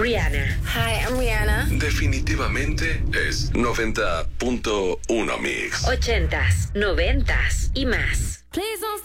Rihanna. Hi, I'm Rihanna. Definitivamente es 90.1 Mix. 80s, 90s y más.